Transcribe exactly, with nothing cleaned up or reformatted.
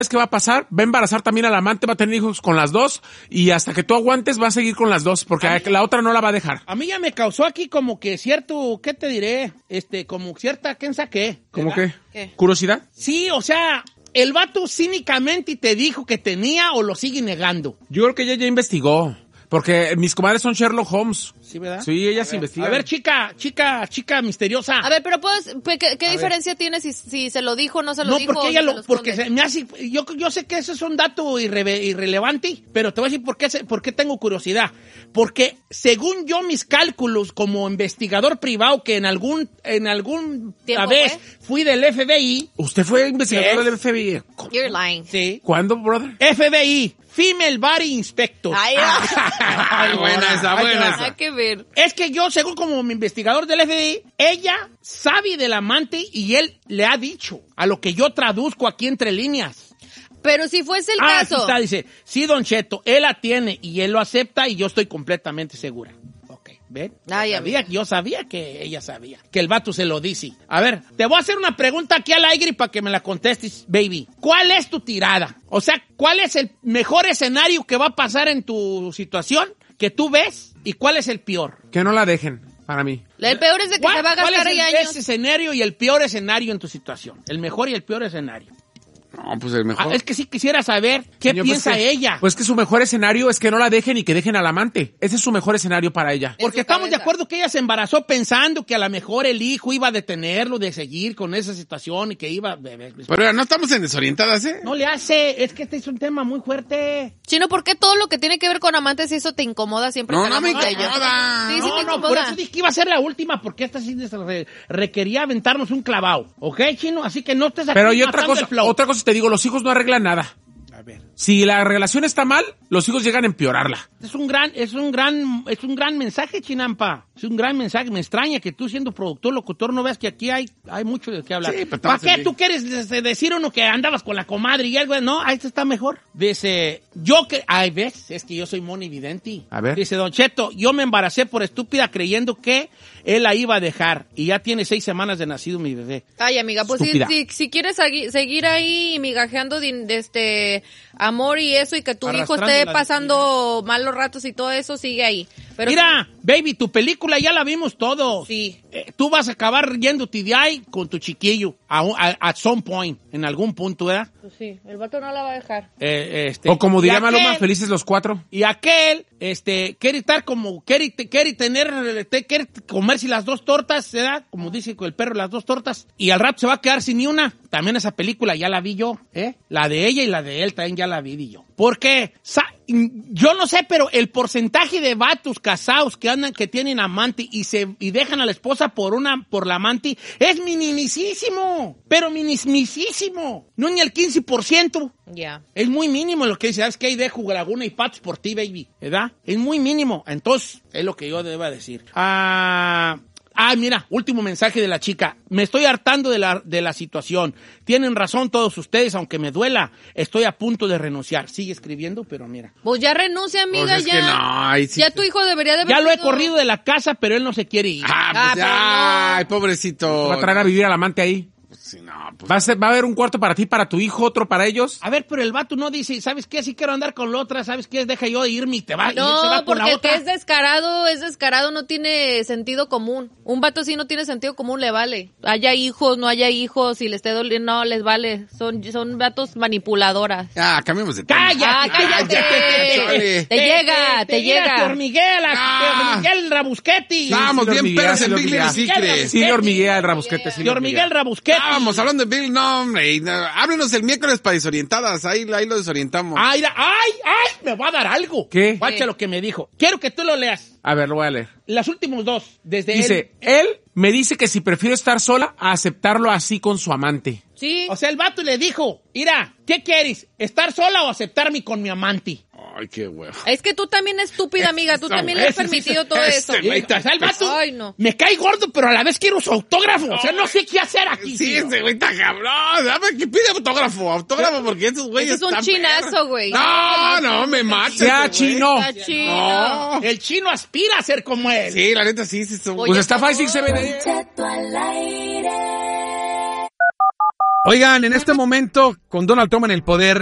qué va a pasar, va a embarazar también al amante, va a tener hijos con las dos y hasta que tú aguantes va a seguir con las dos porque mí, la otra no la va a dejar. A mí ya me causó aquí como que cierto, ¿qué te diré? Este, como cierta, ¿quién saqué? ¿Cómo qué? ¿Qué? ¿Curiosidad? Sí, o sea, el vato cínicamente te dijo que tenía o lo sigue negando. Yo creo que ella ya investigó. Porque mis comadres son Sherlock Holmes. Sí, ¿verdad? Sí, ellas investigan. A ver, chica, chica, chica misteriosa. A ver, pero puedes, ¿qué, qué diferencia ver. tiene si, si se lo dijo o no se lo no, dijo? No, porque ella si lo, porque se me hace, yo, yo sé que eso es un dato irre, irrelevante, pero te voy a decir por qué, por qué tengo curiosidad. Porque según yo mis cálculos como investigador privado que en algún, en algún vez fue? fui del F B I. ¿Usted fue investigador del F B I? You're lying. Sí. ¿Cuándo, brother? F B I. Female Body Inspector. Ay, ay, buena esa, buena esa. Hay que ver. Es que yo, según como mi investigador del F B I, ella sabe del amante y él le ha dicho a lo que yo traduzco aquí entre líneas. Pero si fuese el ah, caso. Aquí está, dice, sí, Don Cheto, él la tiene y él lo acepta y yo estoy completamente segura. ¿Ven? Ay, yo, sabía, yo sabía que ella sabía, que el vato se lo dice. A ver, te voy a hacer una pregunta aquí al aire para que me la contestes, baby. ¿Cuál es tu tirada? O sea, ¿cuál es el mejor escenario que va a pasar en tu situación que tú ves y cuál es el peor? Que no la dejen, para mí. El peor es de que se va a gastar ¿Cuál es el años? ese escenario y el peor escenario en tu situación? El mejor y el peor escenario. No, pues el mejor. Ah, es que sí quisiera saber qué Señor, piensa pues que, ella. Pues que su mejor escenario es que no la dejen y que dejen al amante. Ese es su mejor escenario para ella. Porque estamos cabeza. de acuerdo que ella se embarazó pensando que a lo mejor el hijo iba a detenerlo de seguir con esa situación y que iba... Pero no estamos en desorientadas, ¿eh? No le hace, es que este es un tema muy fuerte. Chino, ¿por qué todo lo que tiene que ver con amantes y eso te incomoda siempre? No, no me incomoda. Sí, sí no, te no, incomoda. por eso dije que iba a ser la última porque esta sí re, requería aventarnos un clavado. ¿Ok, Chino? Así que no estés aquí. Pero y otra cosa, otra cosa te digo, los hijos no arreglan nada. A ver. Si la relación está mal, los hijos llegan a empeorarla. Es un gran, es un gran, es un gran mensaje, Chinampa. Es un gran mensaje. Me extraña que tú siendo productor, locutor, no veas que aquí hay, hay mucho de qué hablar. Sí, ¿para qué tú quieres decir uno que andabas con la comadre y algo? No, ahí está mejor. Dice, yo que, ay, ves, es que yo soy monividente. A ver. Dice, Don Cheto, yo me embaracé por estúpida creyendo que él la iba a dejar y ya tiene seis semanas de nacido mi bebé. Ay, amiga, pues si, si, si quieres seguir ahí migajeando de, de este amor y eso y que tu hijo esté pasando malos ratos y todo eso, sigue ahí. Pero mira, sí. Baby, tu película ya la vimos todos. Sí. Eh, tú vas a acabar yéndote de ahí con tu chiquillo a, a, at some point, en algún punto, ¿verdad? Pues sí, el vato no la va a dejar. Eh, este, o como diría Maluma, felices los cuatro. Y aquel, este, quiere estar como, quiere, quiere tener, te, quiere comerse las dos tortas, ¿verdad? Como dice el perro, las dos tortas. Y al rato se va a quedar sin ni una. También esa película ya la vi yo, ¿eh? La de ella y la de él también ya la vi yo. Porque, yo no sé, pero el porcentaje de vatos casados que andan, que tienen amante y se y dejan a la esposa por una, por la amante, es minimísimo. Pero minimísimo. No ni el quince por ciento. Ya. Yeah. Es muy mínimo lo que dice, ¿sabes qué? Ahí dejo Laguna y patos por ti, baby. ¿Verdad? Es muy mínimo. Entonces, es lo que yo deba decir. Ah... Ah, mira, último mensaje de la chica. Me estoy hartando de la, de la situación. Tienen razón todos ustedes, aunque me duela. Estoy a punto de renunciar. Sigue escribiendo, pero mira. Pues ya renuncia, amiga, pues es ya. Que no, ahí sí ya te... tu hijo debería de haber Ya lo he sido... corrido de la casa, pero él no se quiere ir. Ah, pues ah, ya. No. Ay, pobrecito. Va a traer a vivir al amante ahí. Sí, no, pues... ¿Va a ser, va a haber un cuarto para ti, para tu hijo, otro para ellos? A ver, pero el vato no dice, ¿sabes qué? Si quiero andar con la otra, ¿sabes qué? Deja yo de irme y te va, no, y se va con la otra. No, porque es descarado, es descarado, no tiene sentido común. Un vato sí no tiene sentido común, le vale. Haya hijos, no haya hijos, si les esté doliendo, no, les vale. Son, son vatos manipuladoras. Ah, cambiemos de tema. ¡Cállate! Ah, cállate! cállate. Te llega, te, te, te llega. Te hormiguea, la, ah. te hormiguea el Rabusqueti. Vamos, bien Hormiguea, peras en Big Little Secret. Sí, hormiguea el Rabusquete. Te hormiguea el Rabusqueti. Vamos, hablando de Bill, no, hombre. No, háblenos el miércoles para desorientadas. Ahí, ahí lo desorientamos. Ay, ay, ay, me va a dar algo. ¿Qué? Guacha lo que me dijo. Quiero que tú lo leas. A ver, lo voy a leer. Los últimos dos, desde Dice, él... él me dice que si prefiero estar sola a aceptarlo así con su amante. Sí. O sea, el vato le dijo, mira, ¿qué quieres? ¿Estar sola o aceptarme con mi amante? Ay, qué huevo. Es que tú también estúpida, amiga. Tú también le has permitido todo eso. Y, o sea, el vato Ay, no. me cae gordo, pero a la vez quiero su autógrafo. O sea, no sé qué hacer aquí. Sí, tío. Ese güey está cabrón. Dame que pide autógrafo. Autógrafo porque esos güeyes están... Es un chinazo, güey. No, no, me mata. Sea chino. Está chino. No. El chino aspira a ser como él. Sí, la neta sí. sí son... Oye, pues está fácil, se ve ahí. Oigan, en este momento, con Donald Trump en el poder,